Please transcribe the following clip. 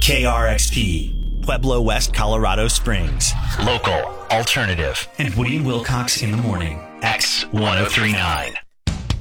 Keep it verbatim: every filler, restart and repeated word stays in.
K R X P, Pueblo West, Colorado Springs. Local, alternative. And Woody and Wilcox in the morning. X ten thirty-nine.